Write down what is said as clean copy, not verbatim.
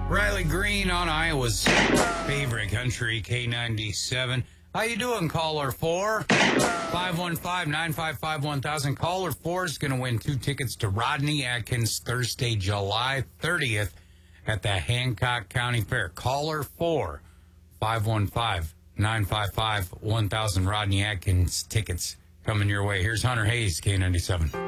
Riley Green on Iowa's favorite country, K97. How you doing, caller 4? 515-955-1000. Caller 4 is going to win 2 tickets to Rodney Atkins Thursday, July 30th at the Hancock County Fair. Caller 4, 515-955-1000. Rodney Atkins tickets coming your way. Here's Hunter Hayes, K97.